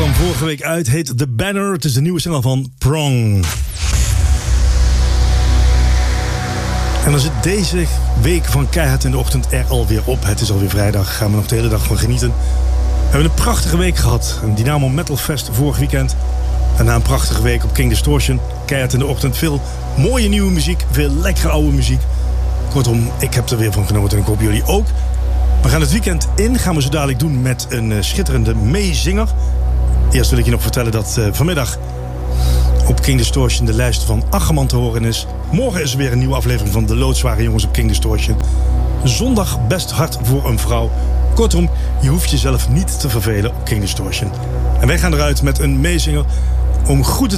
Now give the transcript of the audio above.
kwam vorige week uit, heet The Banner. Het is de nieuwe single van Prong. En dan zit deze week van Keihard in de Ochtend er alweer op. Het is alweer vrijdag, gaan we nog de hele dag van genieten. We hebben een prachtige week gehad. Een Dynamo Metal Fest vorig weekend. En na een prachtige week op King Distortion, Keihard in de Ochtend. Veel mooie nieuwe muziek, veel lekkere oude muziek. Kortom, ik heb er weer van genoten en ik hoop jullie ook. We gaan het weekend in, gaan we zo dadelijk doen met een schitterende meezinger. Eerst wil ik je nog vertellen dat vanmiddag op King Distortion de lijst van Ackerman te horen is. Morgen is er weer een nieuwe aflevering van De Loodzware Jongens op King Distortion. Zondag best hard voor een vrouw. Kortom, je hoeft jezelf niet te vervelen op King Distortion. En wij gaan eruit met een meezinger om goed